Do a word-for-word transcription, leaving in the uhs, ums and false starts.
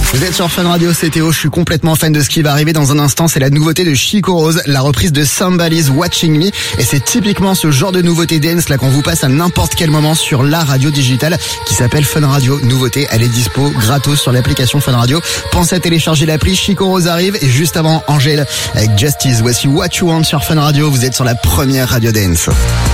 Vous êtes sur Fun Radio, c'est Théo, je suis complètement fan de ce qui va arriver dans un instant, c'est la nouveauté de Chico Rose, la reprise de Somebody's Watching Me, et c'est typiquement ce genre de nouveauté dance là qu'on vous passe à n'importe quel moment sur la radio digitale qui s'appelle Fun Radio. Nouveauté, elle est dispo gratos sur l'application Fun Radio. Pensez à télécharger l'appli, Chico Rose arrive, et juste avant Angèle avec Justice, voici What You Want sur Fun Radio, vous êtes sur la première radio dance.